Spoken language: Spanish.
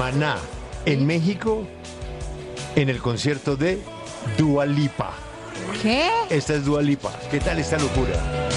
Maná en México en el concierto de Dua Lipa. ¿Qué? Esta es Dua Lipa. ¿Qué tal esta locura?